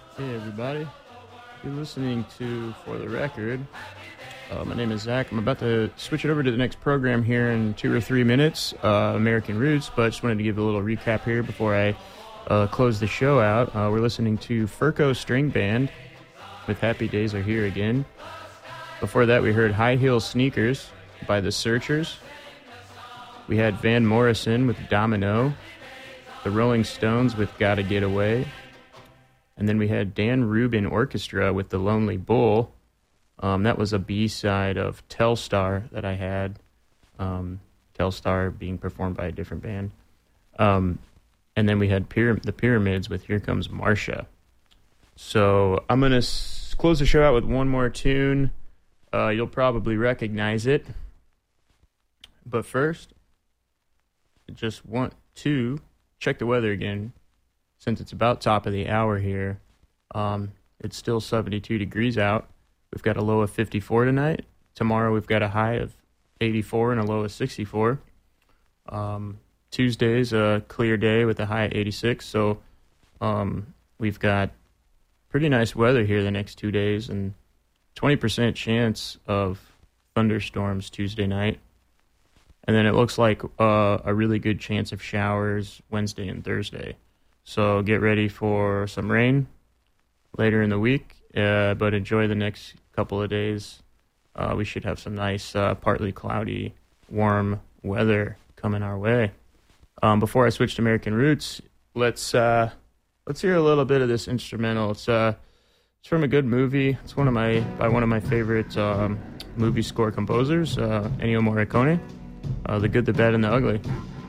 Hey everybody, you're listening to For the Record. My name is Zach. I'm about to switch it over to the next program here in 2 or 3 minutes, American Roots, but just wanted to give a little recap here before I close the show out. We're listening to Furco String Band with Happy Days Are Here Again. Before that, we heard High Heel Sneakers by The Searchers. We had Van Morrison with Domino, the Rolling Stones with Gotta Get Away, and then we had Dan Rubin Orchestra with The Lonely Bull. That was a B-side of Telstar that I had. Telstar being performed by a different band. And then we had the Pyramids with Here Comes Marcia. So I'm going to close the show out with one more tune. You'll probably recognize it. But first, I just want to check the weather again. Since it's about top of the hour here, it's still 72 degrees out. We've got a low of 54 tonight. Tomorrow we've got a high of 84 and a low of 64. Tuesday's a clear day with a high of 86. So we've got pretty nice weather here the next 2 days and 20% chance of thunderstorms Tuesday night. And then it looks like a really good chance of showers Wednesday and Thursday. So get ready for some rain later in the week, but enjoy the next couple of days. We should have some nice, partly cloudy, warm weather coming our way. Before I switch to American Roots, let's hear a little bit of this instrumental. It's from a good movie. It's by one of my favorite movie score composers, Ennio Morricone. The Good, the Bad, and the Ugly.